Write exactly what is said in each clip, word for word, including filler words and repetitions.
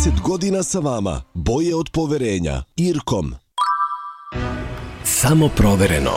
trideset godina sa vama. Boje od poverenja. Irkom. Samo provereno.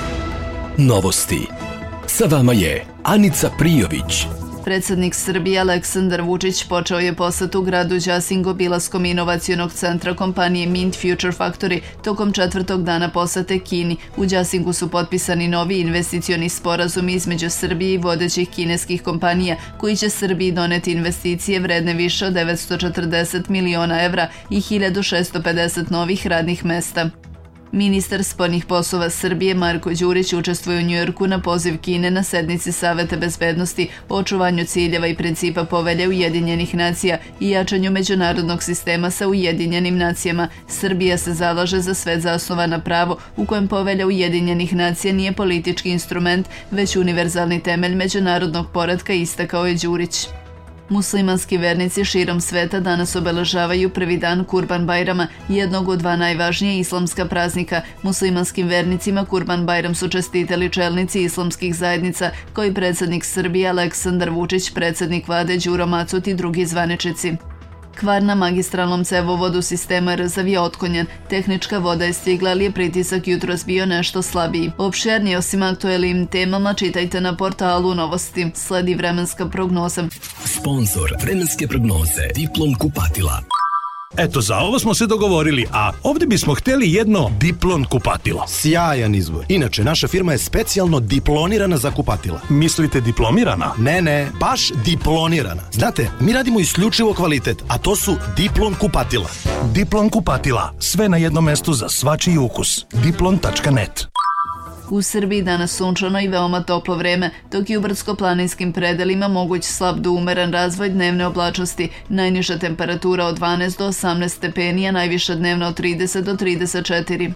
Novosti. Sa vama je Anica Prijović. Predsednik Srbije Aleksandar Vučić počeo je posetu gradu Đasin obilaskom inovacionog centra kompanije Mint Future Factory tokom četvrtog dana posete Kini. U Đasinku su potpisani novi investicioni sporazumi između Srbije i vodećih kineskih kompanija koji će Srbiji doneti investicije vredne više od devetsto četrdeset miliona evra i hiljadu šessto pedeset novih radnih mesta. Ministar spoljnih poslova Srbije Marko Đurić učestvuje u Njujorku na poziv Kine na sednici Saveta bezbednosti o očuvanju ciljeva i principa Povelje Ujedinjenih nacija i jačanju međunarodnog sistema sa Ujedinjenim nacijama. Srbija se zalaže za svet zasnovan na pravo u kojem Povelja Ujedinjenih nacija nije politički instrument, već univerzalni temelj međunarodnog poretka, istakao je Đurić. Muslimanski vernici širom sveta danas obeležavaju prvi dan Kurban Bajrama, jednog od dva najvažnije islamska praznika. Muslimanskim vernicima Kurban Bajram su čestitali čelnici islamskih zajednica, koji predsednik Srbije Aleksandar Vučić, predsednik vlade Đuro Macut i drugi zvaničici. Kvar na magistralnom cevovodu sistema Rzav je otklonjen. Tehnička voda je stigla, ali je pritisak jutros bio nešto slabiji. Opširnije osim aktuelnim temama čitajte na portalu Novosti. Sledi vremenska prognoza. Sponzor vremenske prognoze Diplom kupatila. Eto, za ovo smo se dogovorili, a ovdje bismo htjeli jedno Diplon kupatilo. Sjajan izbor. Inače, naša firma je specijalno diplonirana za kupatila. Mislite diplomirana? Ne, ne, baš diplonirana. Znate, mi radimo isključivo kvalitet, a to su Diplon kupatila. Diplon kupatila. Sve na jednom mestu za svačiji ukus. diplon tačka net. U Srbiji danas sunčano i veoma toplo vreme, dok i u brdsko-planinskim predelima moguć slab do umeren razvoj dnevne oblačnosti. Najniža temperatura od dvanaest do osamnaest stepeni, a najviša dnevno od trideset do trideset četiri.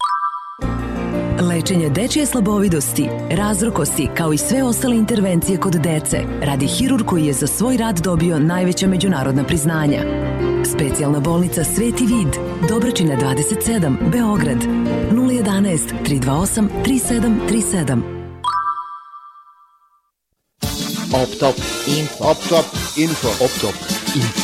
Lečenje dečje slabovidosti, razrokosti, kao i sve ostale intervencije kod dece, radi hirurg koji je za svoj rad dobio najveća međunarodna priznanja. Specijalna bolnica Sveti Vid, Dobračina dvadeset sedam, Beograd, nula jedanaest, tri dva osam, tri sedam tri sedam. Optop Info. Optop Info. Optop Info.